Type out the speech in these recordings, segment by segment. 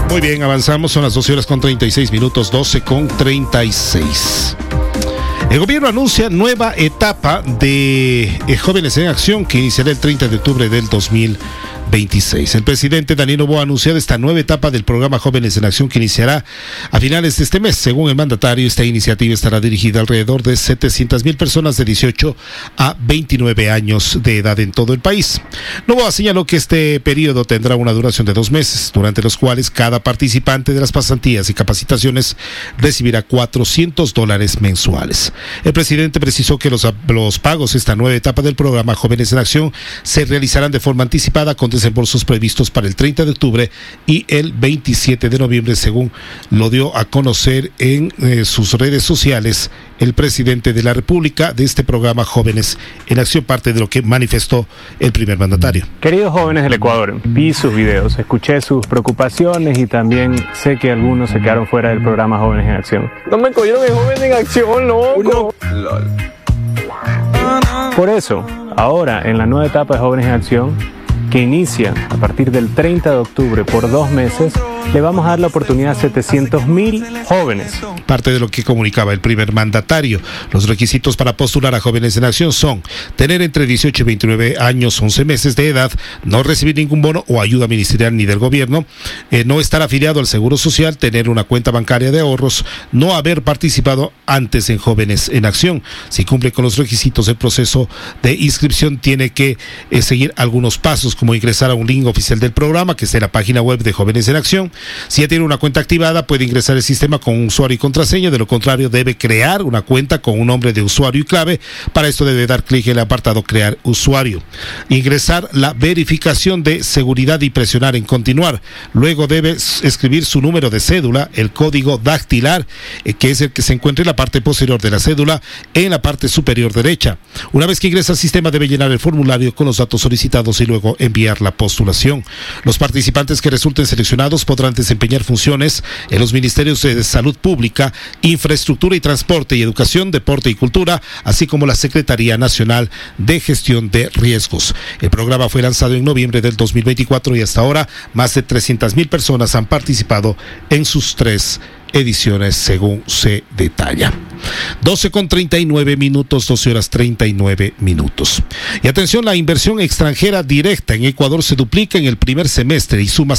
Muy bien, avanzamos, son las 12 horas con 36 minutos, 12 con 36. El gobierno anuncia nueva etapa de Jóvenes en Acción que iniciará el 30 de octubre del 2026. El presidente Daniel Noboa ha anunciado esta nueva etapa del programa Jóvenes en Acción que iniciará a finales de este mes. Según el mandatario, esta iniciativa estará dirigida alrededor de 700,000 personas de 18 a 29 años de edad en todo el país. Noboa señaló que este periodo tendrá una duración de 2 meses, durante los cuales cada participante de las pasantías y capacitaciones recibirá $400 mensuales. El presidente precisó que los pagos de esta nueva etapa del programa Jóvenes en Acción se realizarán de forma anticipada con desembolsos previstos para el 30 de octubre y el 27 de noviembre, según lo dio a conocer en sus redes sociales el presidente de la República de este programa Jóvenes en Acción, parte de lo que manifestó el primer mandatario. Queridos jóvenes del Ecuador, vi sus videos, escuché sus preocupaciones y también sé que algunos se quedaron fuera del programa Jóvenes en Acción. No me cogieron en Jóvenes en Acción, loco. Por eso, ahora en la nueva etapa de Jóvenes en Acción, que inicia a partir del 30 de octubre por 2 meses, le vamos a dar la oportunidad a 700,000 jóvenes. Parte de lo que comunicaba el primer mandatario. Los requisitos para postular a Jóvenes en Acción son tener entre 18 y 29 años, 11 meses de edad, no recibir ningún bono o ayuda ministerial ni del gobierno, no estar afiliado al Seguro Social, tener una cuenta bancaria de ahorros, no haber participado antes en Jóvenes en Acción. Si cumple con los requisitos, el proceso de inscripción tiene que seguir algunos pasos, como ingresar a un link oficial del programa, que está en la página web de Jóvenes en Acción. Si ya tiene una cuenta activada, puede ingresar al sistema con un usuario y contraseña. De lo contrario, debe crear una cuenta con un nombre de usuario y clave. Para esto debe dar clic en el apartado Crear usuario. Ingresar la verificación de seguridad y presionar en Continuar. Luego debe escribir su número de cédula, el código dactilar, que es el que se encuentra en la parte posterior de la cédula, en la parte superior derecha. Una vez que ingresa al sistema, debe llenar el formulario con los datos solicitados y luego enviar la postulación. Los participantes que resulten seleccionados podrán desempeñar funciones en los ministerios de Salud Pública, Infraestructura y Transporte y Educación, Deporte y Cultura, así como la Secretaría Nacional de Gestión de Riesgos. El programa fue lanzado en noviembre del 2024 y hasta ahora más de 300,000 personas han participado en sus 3 ediciones, según se detalla. 12 con 39 minutos, 12 horas 39 minutos. Y atención, la inversión extranjera directa en Ecuador se duplica en el primer semestre y suma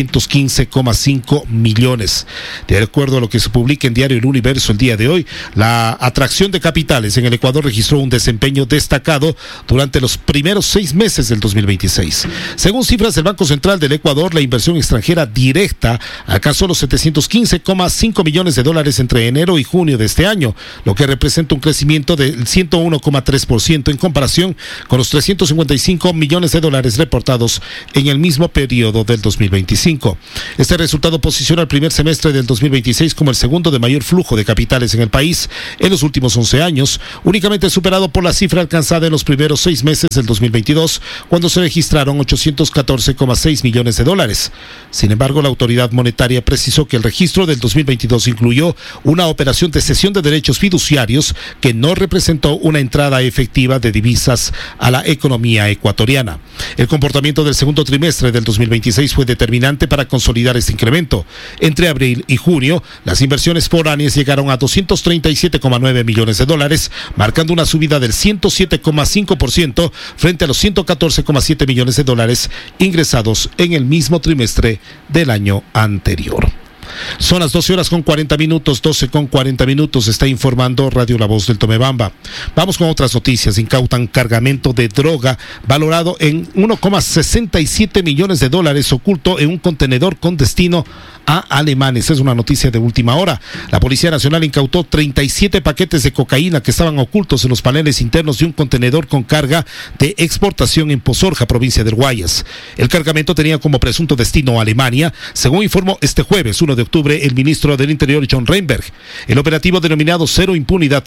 715,5 millones. De acuerdo a lo que se publica en Diario El Universo el día de hoy, la atracción de capitales en el Ecuador registró un desempeño destacado durante los primeros 6 meses del 2026. Según cifras del Banco Central del Ecuador, la inversión extranjera directa alcanzó los 715,5 millones de dólares entre enero y junio de este año, lo que representa un crecimiento del 101,3% en comparación con los 355 millones de dólares reportados en el mismo periodo del 2025. Este resultado posiciona el primer semestre del 2026 como el segundo de mayor flujo de capitales en el país en los últimos 11 años, únicamente superado por la cifra alcanzada en los primeros 6 meses del 2022, cuando se registraron 814,6 millones de dólares. Sin embargo, la autoridad monetaria precisó que el registro del 2022 incluyó una operación de cesión de derechos fiduciarios que no representó una entrada efectiva de divisas a la economía ecuatoriana. El comportamiento del segundo trimestre del 2026 fue determinante para consolidar este incremento. Entre abril y junio, las inversiones foráneas llegaron a 237,9 millones de dólares, marcando una subida del 107,5% frente a los 114,7 millones de dólares ingresados en el mismo trimestre del año anterior. Son las 12 horas con 40 minutos, 12 con 40 minutos, está informando Radio La Voz del Tomebamba. Vamos con otras noticias. Incautan cargamento de droga valorado en 1,67 millones de dólares oculto en un contenedor con destino a alemanes. Es una noticia de última hora. La Policía Nacional incautó 37 paquetes de cocaína que estaban ocultos en los paneles internos de un contenedor con carga de exportación en Pozorja, provincia del Guayas. El cargamento tenía como presunto destino a Alemania, según informó este jueves 1 de octubre el ministro del Interior, John Reinberg. El operativo denominado Cero Impunidad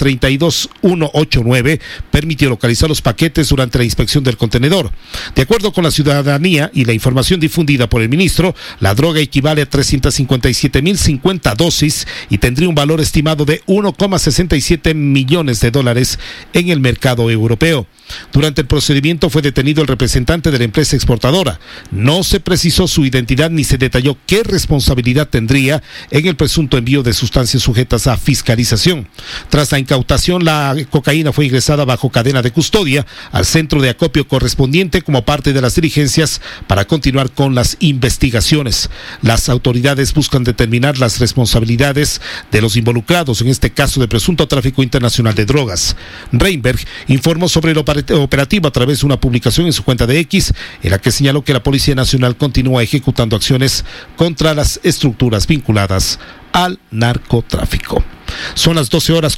32189 permitió localizar los paquetes durante la inspección del contenedor. De acuerdo con la ciudadanía y la información difundida por el ministro, la droga equivale a 357.050 dosis y tendría un valor estimado de 1,67 millones de dólares en el mercado europeo. Durante el procedimiento fue detenido el representante de la empresa exportadora. No se precisó su identidad ni se detalló qué responsabilidad tendría en el presunto envío de sustancias sujetas a fiscalización. Tras la incautación, la cocaína fue ingresada bajo cadena de custodia al centro de acopio correspondiente como parte de las diligencias para continuar con las investigaciones. Las autoridades buscan determinar las responsabilidades de los involucrados en este caso de presunto tráfico internacional de drogas. Reinberg informó sobre el operativo a través de una publicación en su cuenta de X, en la que señaló que la Policía Nacional continúa ejecutando acciones contra las estructuras vinculadas al narcotráfico. Son las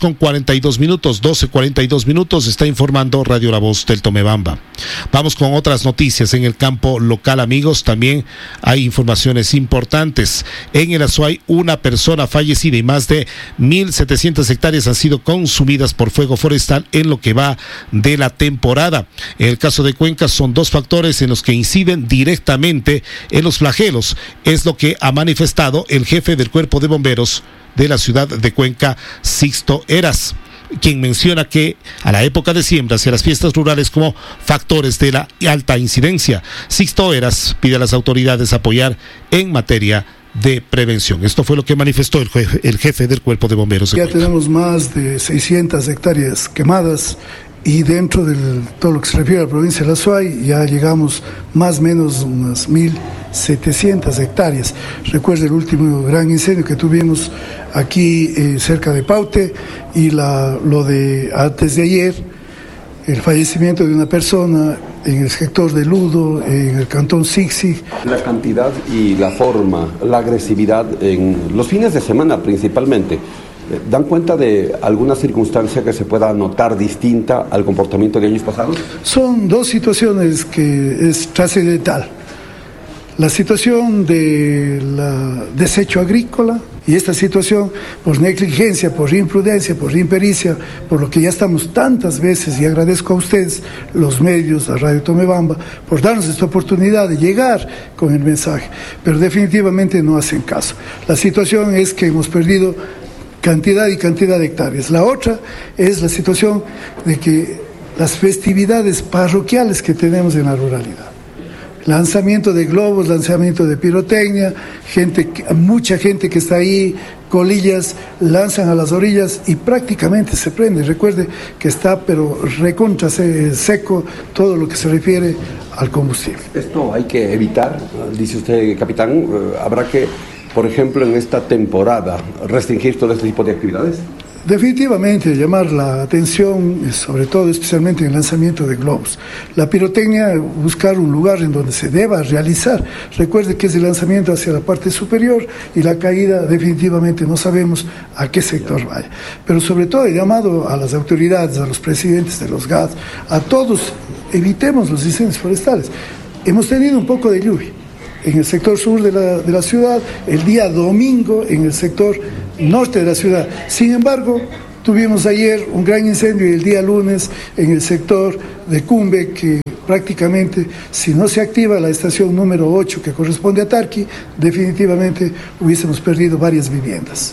12:42, 12:42, está informando Radio La Voz del Tomebamba. Vamos con otras noticias en el campo local, amigos. También hay informaciones importantes. En el Azuay, una persona fallecida y más de 1.700 hectáreas han sido consumidas por fuego forestal en lo que va de la temporada. En el caso de Cuenca son dos factores en los que inciden directamente en los flagelos. Es lo que ha manifestado el jefe del Cuerpo de Bomberos de la ciudad de Cuenca, Sixto Eras, quien menciona que a la época de siembras y a las fiestas rurales como factores de la alta incidencia. Sixto Eras pide a las autoridades apoyar en materia de prevención. Esto fue lo que manifestó el jefe del Cuerpo de Bomberos. Ya tenemos más de 600 hectáreas quemadas y dentro de todo lo que se refiere a la provincia de la Azuay ya llegamos más o menos unas 1.700 hectáreas. Recuerda el último gran incendio que tuvimos aquí cerca de Paute y lo de antes de ayer, el fallecimiento de una persona en el sector de Ludo, en el cantón Sixi. La cantidad y la forma, la agresividad en los fines de semana principalmente, ¿dan cuenta de alguna circunstancia que se pueda notar distinta al comportamiento de años pasados? Son dos situaciones que es trascendental. La situación del desecho agrícola y esta situación por negligencia, por imprudencia, por impericia, por lo que ya estamos tantas veces, y agradezco a ustedes, los medios, a Radio Tomebamba, por darnos esta oportunidad de llegar con el mensaje, pero definitivamente no hacen caso. La situación es que hemos perdido cantidad y cantidad de hectáreas. La otra es la situación de que las festividades parroquiales que tenemos en la ruralidad, lanzamiento de globos, lanzamiento de pirotecnia, mucha gente que está ahí, colillas, lanzan a las orillas y prácticamente se prende. Recuerde que está pero recontra seco todo lo que se refiere al combustible. Esto hay que evitar, dice usted, capitán. Habrá que, por ejemplo, en esta temporada, restringir todo este tipo de actividades. Definitivamente llamar la atención, sobre todo especialmente en el lanzamiento de globos. La pirotecnia, buscar un lugar en donde se deba realizar. Recuerde que es el lanzamiento hacia la parte superior y la caída definitivamente no sabemos a qué sector vaya. Pero sobre todo he llamado a las autoridades, a los presidentes de los GAD, a todos, evitemos los incendios forestales. Hemos tenido un poco de lluvia en el sector sur de la ciudad, el día domingo en el sector norte de la ciudad. Sin embargo, tuvimos ayer un gran incendio y el día lunes en el sector de Cumbe, que prácticamente, si no se activa la estación número 8 que corresponde a Tarqui, definitivamente hubiésemos perdido varias viviendas.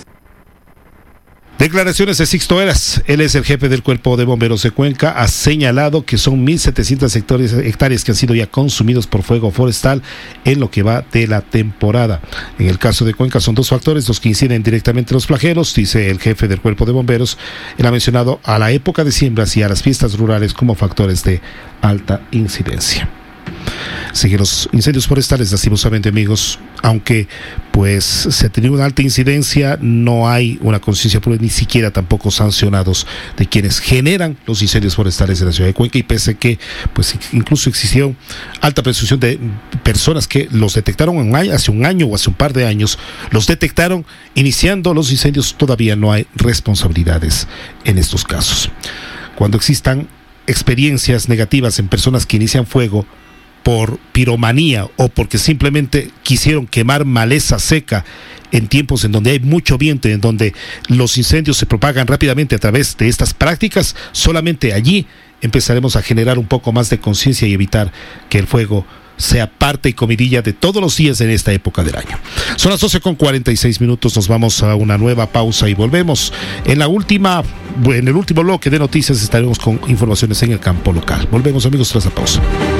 Declaraciones de Sixto Eras, él es el jefe del Cuerpo de Bomberos de Cuenca, ha señalado que son 1.700 hectáreas que han sido ya consumidos por fuego forestal en lo que va de la temporada. En el caso de Cuenca son dos factores los que inciden directamente en los flagelos, dice el jefe del Cuerpo de Bomberos. Él ha mencionado a la época de siembras y a las fiestas rurales como factores de alta incidencia. Siguen los incendios forestales, lastimosamente, amigos, aunque pues se ha tenido una alta incidencia, no hay una conciencia pura, ni siquiera tampoco sancionados de quienes generan los incendios forestales de la ciudad de Cuenca, y pese a que pues incluso existió alta presunción de personas que los detectaron hace un año o hace un par de años, los detectaron iniciando los incendios, todavía no hay responsabilidades en estos casos. Cuando existan experiencias negativas en personas que inician fuego por piromanía o porque simplemente quisieron quemar maleza seca en tiempos en donde hay mucho viento, en donde los incendios se propagan rápidamente a través de estas prácticas, solamente allí empezaremos a generar un poco más de conciencia y evitar que el fuego sea parte y comidilla de todos los días en esta época del año. Son las 12:46, nos vamos a una nueva pausa y volvemos. En el último bloque de noticias estaremos con informaciones en el campo local. Volvemos, amigos, tras la pausa.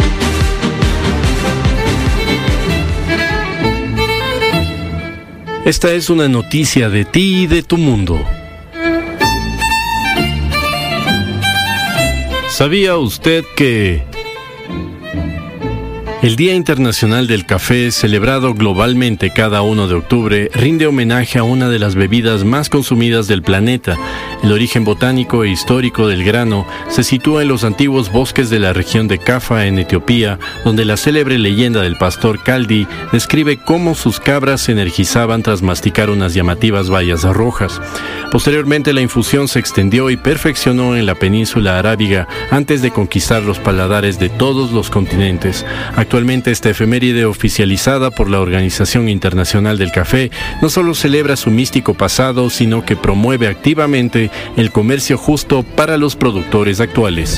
Esta es una noticia de ti y de tu mundo. ¿Sabía usted que el Día Internacional del Café, celebrado globalmente cada 1 de octubre, rinde homenaje a una de las bebidas más consumidas del planeta? El origen botánico e histórico del grano se sitúa en los antiguos bosques de la región de Kaffa, en Etiopía, donde la célebre leyenda del pastor Kaldi describe cómo sus cabras se energizaban tras masticar unas llamativas bayas rojas. Posteriormente, la infusión se extendió y perfeccionó en la península arábiga antes de conquistar los paladares de todos los continentes. Actualmente, esta efeméride, oficializada por la Organización Internacional del Café, no solo celebra su místico pasado, sino que promueve activamente el comercio justo para los productores actuales.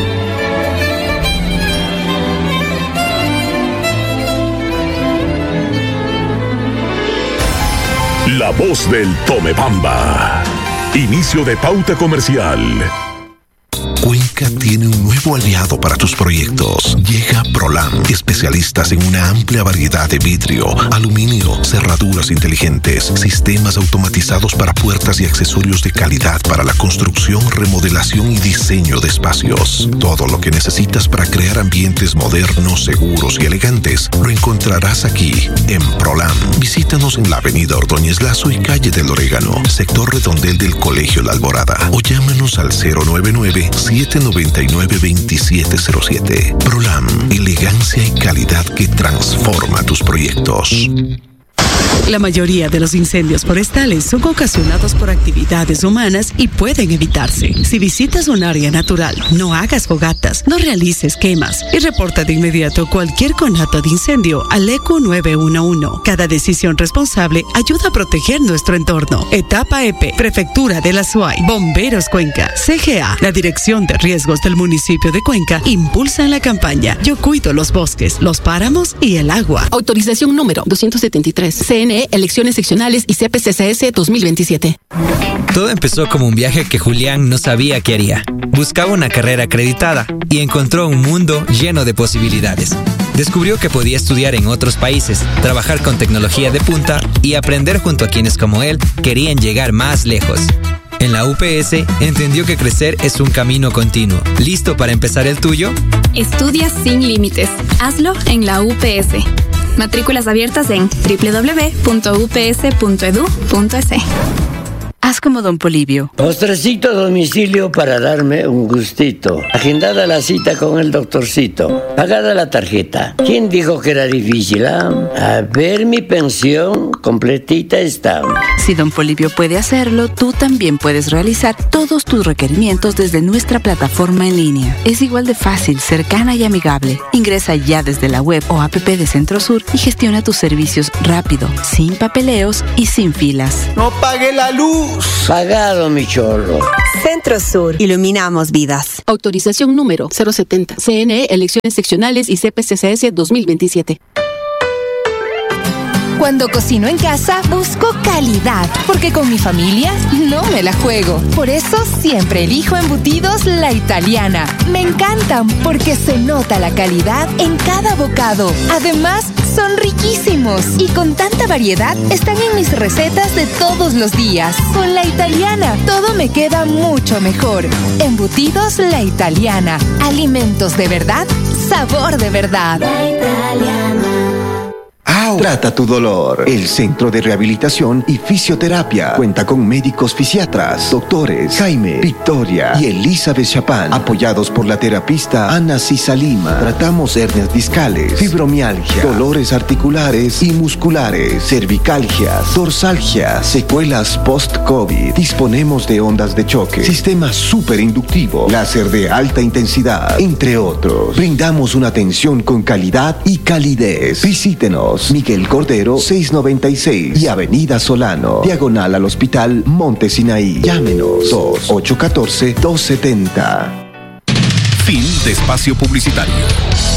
La voz del Tomebamba. Inicio de pauta comercial. Cuenca tiene un nuevo aliado para tus proyectos. Llega Prolam, especialistas en una amplia variedad de vidrio, aluminio, cerraduras inteligentes, sistemas automatizados para puertas y accesorios de calidad para la construcción, remodelación y diseño de espacios. Todo lo que necesitas para crear ambientes modernos, seguros y elegantes lo encontrarás aquí, en Prolam. Visítanos en la avenida Ordóñez Lazo y calle del Orégano, sector redondel del Colegio La Alborada, o llámanos al 099-799-2707. Prolam, elegancia y calidad que transforma tus proyectos. La mayoría de los incendios forestales son ocasionados por actividades humanas y pueden evitarse. Si visitas un área natural, no hagas fogatas, no realices quemas y reporta de inmediato cualquier conato de incendio al ECU 911. Cada decisión responsable ayuda a proteger nuestro entorno. Etapa EP, Prefectura de la SUAY, Bomberos Cuenca, CGA, la Dirección de Riesgos del municipio de Cuenca, impulsan la campaña Yo cuido los bosques, los páramos y el agua. Autorización número 273. CNE, Elecciones Seccionales y CPCCS 2027. Todo empezó como un viaje que Julián no sabía qué haría. Buscaba una carrera acreditada y encontró un mundo lleno de posibilidades. Descubrió que podía estudiar en otros países, trabajar con tecnología de punta y aprender junto a quienes como él querían llegar más lejos. En la UPS entendió que crecer es un camino continuo. ¿Listo para empezar el tuyo? Estudia sin límites. Hazlo en la UPS. Matrículas abiertas en www.ups.edu.es. Haz como Don Polibio. Postrecito a domicilio para darme un gustito. Agendada la cita con el doctorcito. Pagada la tarjeta. ¿Quién dijo que era difícil? A ver, mi pensión completita está. Si Don Polibio puede hacerlo, tú también puedes realizar todos tus requerimientos desde nuestra plataforma en línea. Es igual de fácil, cercana y amigable. Ingresa ya desde la web o app de Centrosur y gestiona tus servicios rápido, sin papeleos y sin filas. ¡No pague la luz! Pagado, mi chorro. Centrosur. Iluminamos vidas. Autorización número 070. CNE, Elecciones Seccionales y CPCCS 2027. Cuando cocino en casa, busco calidad, porque con mi familia no me la juego. Por eso siempre elijo embutidos La Italiana. Me encantan porque se nota la calidad en cada bocado. Además, son riquísimos y con tanta variedad están en mis recetas de todos los días. Con La Italiana, todo me queda mucho mejor. Embutidos La Italiana. Alimentos de verdad, sabor de verdad. La Italiana. Trata tu dolor. El Centro de Rehabilitación y Fisioterapia cuenta con médicos fisiatras, doctores Jaime, Victoria y Elizabeth Chapán, apoyados por la terapista Ana Cisalima. Tratamos hernias discales, fibromialgia, dolores articulares y musculares, cervicalgias, dorsalgias, secuelas post-COVID. Disponemos de ondas de choque, sistema superinductivo, láser de alta intensidad, entre otros. Brindamos una atención con calidad y calidez. Visítenos, Miguel Cordero 696 y Avenida Solano, diagonal al Hospital Monte Sinaí. Llámenos 2-814-270. Fin de espacio publicitario.